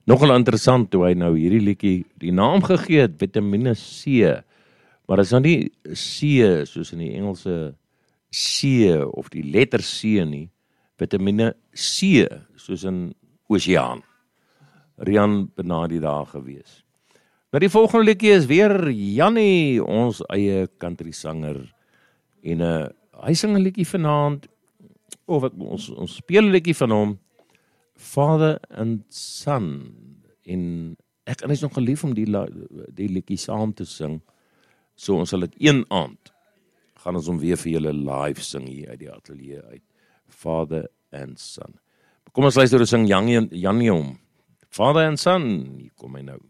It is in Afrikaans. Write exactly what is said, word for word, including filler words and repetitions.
Nogal interessant hoe hy nou hierdie liedjie die naam gegee het, Vitamine C, maar dit is nou nie C soos in die Engelse C of die letter C nie, Vitamine C soos in oseaan. Rian Benadi daar gewees. Nou die volgende liedjie is weer Jannie, ons eie country sanger, en uh, hy sing 'n liedjie vanaand, of ek, ons, ons speel 'n liedjie van hom, Father and Son, en ek en hy is nog gelief om die, die liedjie saam te sing, so ons sal dit een aand, gaan ons hom weer vir julle live sing hier uit die ateljee uit, Father and Son. Kom ons luister, ons sing Jannie hom, Father and Son, hier kom hy nou.